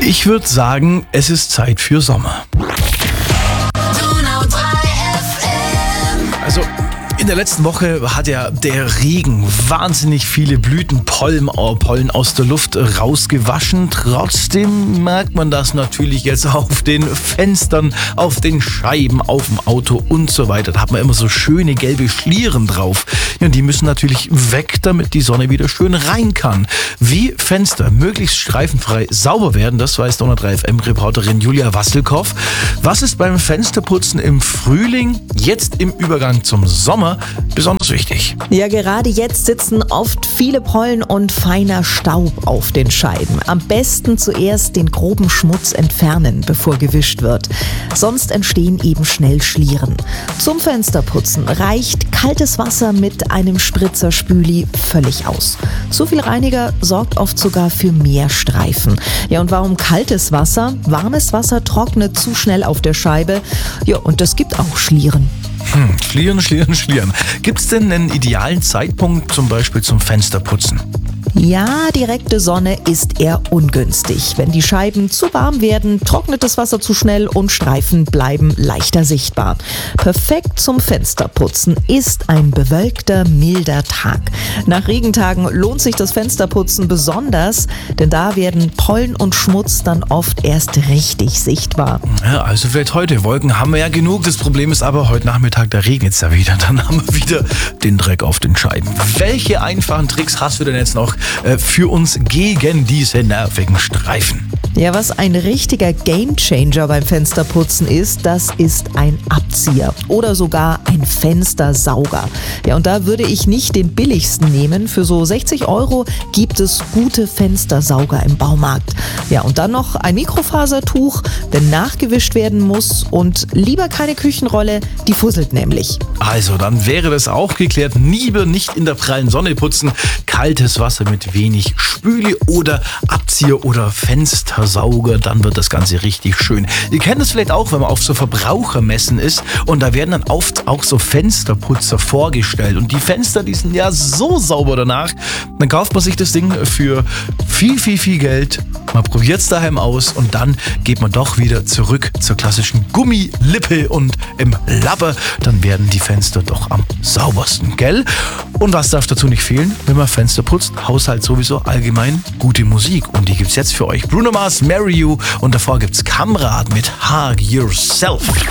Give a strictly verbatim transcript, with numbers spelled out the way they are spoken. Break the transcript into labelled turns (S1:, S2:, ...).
S1: Ich würde sagen, es ist Zeit für Sommer. Also in der letzten Woche hat ja der Regen wahnsinnig viele Blütenpollen Pollen aus der Luft rausgewaschen. Trotzdem merkt man das natürlich jetzt auf den Fenstern, auf den Scheiben, auf dem Auto und so weiter. Da hat man immer so schöne gelbe Schlieren drauf. Ja, und die müssen natürlich weg, damit die Sonne wieder schön rein kann. Wie Fenster möglichst streifenfrei sauber werden, das weiß die hundertdrei F M-Reporterin Julia Wasselkoff. Was ist beim Fensterputzen im Frühling, jetzt im Übergang zum Sommer, besonders wichtig?
S2: Ja, gerade jetzt sitzen oft viele Pollen und feiner Staub auf den Scheiben. Am besten zuerst den groben Schmutz entfernen, bevor gewischt wird. Sonst entstehen eben schnell Schlieren. Zum Fensterputzen reicht kaltes Wasser mit einem Spritzer Spüli völlig aus. So viel Reiniger sorgt oft sogar für mehr Streifen. Ja, und warum kaltes Wasser? Warmes Wasser trocknet zu schnell auf der Scheibe. Ja, und das gibt auch Schlieren.
S1: Hm, Schlieren, Schlieren, Schlieren. Gibt es denn einen idealen Zeitpunkt zum Beispiel zum Fensterputzen?
S2: Ja, direkte Sonne ist eher ungünstig. Wenn die Scheiben zu warm werden, trocknet das Wasser zu schnell und Streifen bleiben leichter sichtbar. Perfekt zum Fensterputzen ist ein bewölkter, milder Tag. Nach Regentagen lohnt sich das Fensterputzen besonders, denn da werden Pollen und Schmutz dann oft erst richtig sichtbar.
S1: Ja, also vielleicht heute. Wolken haben wir ja genug. Das Problem ist aber, heute Nachmittag, da regnet es ja wieder. Dann haben wir wieder den Dreck auf den Scheiben. Welche einfachen Tricks hast du denn jetzt noch für uns gegen diese nervigen Streifen?
S2: Ja, was ein richtiger Gamechanger beim Fensterputzen ist, das ist ein Abzieher oder sogar ein Fenstersauger. Ja, und da würde ich nicht den billigsten nehmen. Für so sechzig Euro gibt es gute Fenstersauger im Baumarkt. Ja, und dann noch ein Mikrofasertuch, wenn nachgewischt werden muss, und lieber keine Küchenrolle, die fusselt nämlich.
S1: Also, dann wäre das auch geklärt. Lieber nicht in der prallen Sonne putzen. Kaltes Wasser mit wenig Spüli oder Abzieher oder Fenstersauger, dann wird das Ganze richtig schön. Ihr kennt es vielleicht auch, wenn man auf so Verbrauchermessen ist und da werden dann oft auch so Fensterputzer vorgestellt und die Fenster, die sind ja so sauber danach. Dann kauft man sich das Ding für viel, viel, viel Geld. Man probiert es daheim aus und dann geht man doch wieder zurück zur klassischen Gummilippe und im Lapper. Dann werden die Fenster doch am saubersten, gell? Und was darf dazu nicht fehlen, wenn man Fenster putzt? Haushalt sowieso allgemein gute Musik. Und die gibt's jetzt für euch. Bruno Mars, Marry You. Und davor gibt's Kamrat mit Hug Yourself.